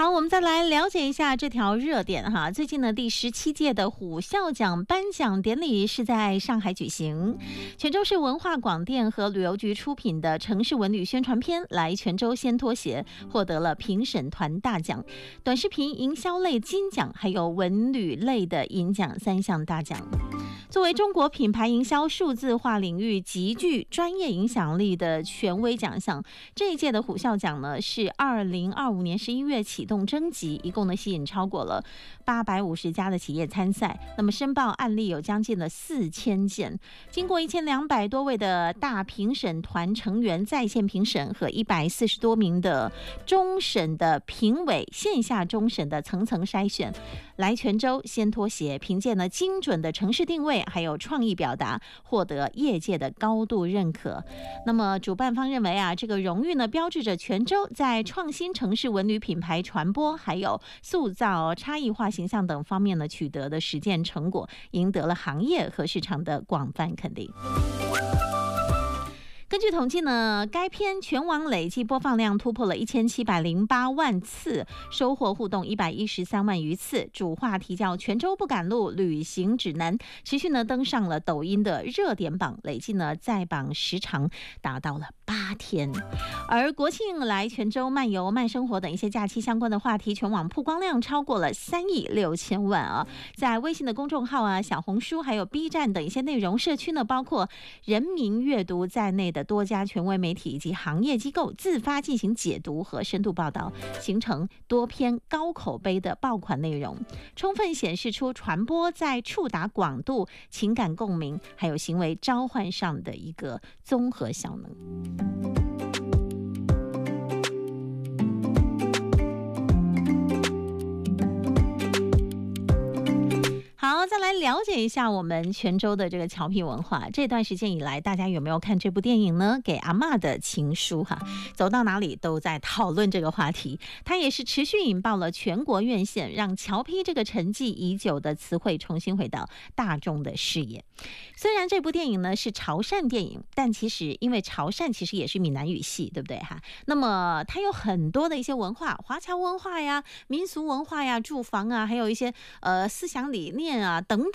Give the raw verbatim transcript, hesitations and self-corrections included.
好，我们再来了解一下这条热点哈。最近呢，第十七届的虎啸奖颁奖典礼是在上海举行。泉州市文化广电和旅游局出品的城市文旅宣传片《来泉州先拖鞋》获得了评审团大奖，短视频营销类金奖，还有文旅类的银奖三项大奖。作为中国品牌营销数字化领域极具专业影响力的权威奖项，这一届的虎啸奖呢是二零二五年十一月启动征集，一共呢吸引超过了八百五十家的企业参赛。那么申报案例有将近了四千件，经过一千两百多位的大评审团成员在线评审和一百四十多名的终审的评委线下终审的层层筛选，来泉州先拖鞋凭借呢精准的城市定位还有创意表达，获得业界的高度认可。那么主办方认为啊，这个荣誉呢标志着泉州在创新城市文旅品牌传播还有塑造差异化形象等方面呢取得的实践成果，赢得了行业和市场的广泛肯定。根据统计呢，该片全网累计播放量突破了一千七百零八万次，收获互动一百一十三万余次。主话题叫泉州不赶路旅行指南，持续呢登上了抖音的热点榜，累计呢在榜时长达到了八天。而国庆来泉州漫游慢生活等一些假期相关的话题，全网曝光量超过了三亿六千万啊！在微信的公众号啊、小红书还有 B 站等一些内容社区呢，包括人民阅读在内的多家权威媒体以及行业机构自发进行解读和深度报道，形成多篇高口碑的爆款内容，充分显示出传播在触达广度、情感共鸣还有行为召唤上的一个综合效能。好，再来了解一下我们泉州的这个侨聘文化。这段时间以来，大家有没有看这部电影呢？给阿嬷的情书哈，走到哪里都在讨论这个话题。它也是持续引爆了全国院线，让侨批这个沉寂已久的词汇重新回到大众的视野。虽然这部电影呢是潮汕电影，但其实因为潮汕其实也是闽南语系，对不对哈？那么它有很多的一些文化，华侨文化呀、民俗文化呀、住房啊，还有一些呃思想理念啊等等。